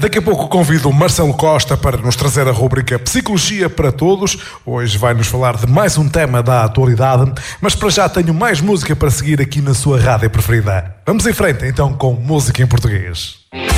Daqui a pouco convido o Marcelo Costa para nos trazer a rubrica Psicologia para Todos. Hoje vai-nos falar de mais um tema da atualidade, mas para já tenho mais música para seguir aqui na sua rádio preferida. Vamos em frente então com música em português.